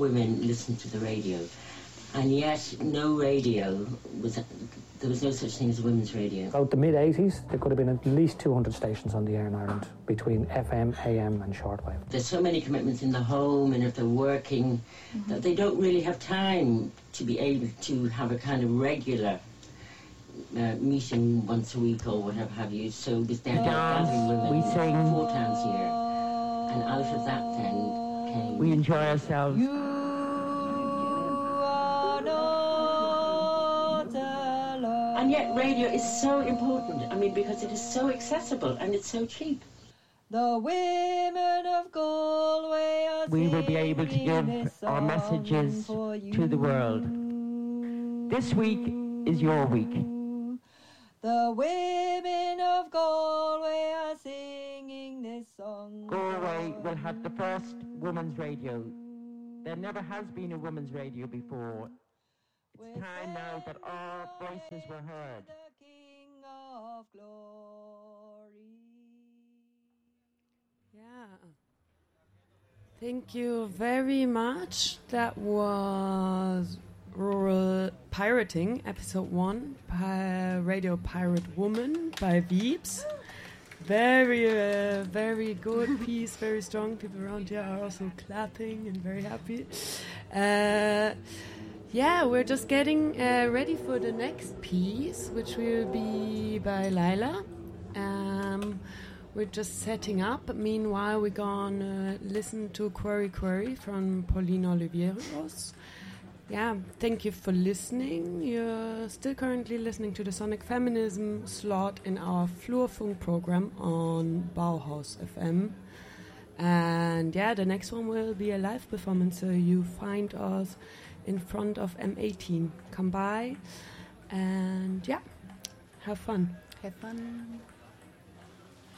women listened to the radio. And yet, no radio there was no such thing as women's radio. About the mid-80s, there could have been at least 200 stations on the air in Ireland between FM, AM and shortwave. There's so many commitments in the home, and if they're working, that they don't really have time to be able to have a kind of regular meeting once a week or whatever have you. So we stand out gathering women we sing 4 times a year. And out of that then came... We enjoy ourselves. And yet radio is so important, I mean, because it is so accessible and it's so cheap. The women of Galway are we will be able to give our messages to the world. This week is your week. The women of Galway are singing this song. Galway will have the first women's radio. There never has been a women's radio before. It's time now that our voices were heard. The King of Glory. Yeah. Thank you very much. That was Rural Pirating, episode 1, by Radio Pirate Woman by Veeps. Very good piece, very strong. People around here are also clapping and very happy. Yeah, we're just getting ready for the next piece, which will be by Laila. We're just setting up. Meanwhile, we're gonna listen to Query from Paulina Oliveiros. Yeah, thank you for listening. You're still currently listening to the Sonic Feminism slot in our Flurfunk program on Bauhaus FM. And yeah, the next one will be a live performance, so you find us in front of M18. Come by and yeah, have fun. Have fun.